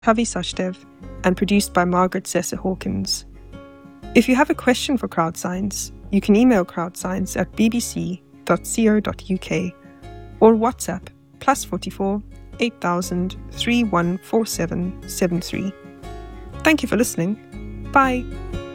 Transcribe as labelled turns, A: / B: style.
A: Ravi Sachdev, and produced by Margaret Sessa Hawkins. If you have a question for CrowdScience, you can email crowdscience at bbc.co.uk or WhatsApp +44 8000 314773. Thank you for listening. Bye.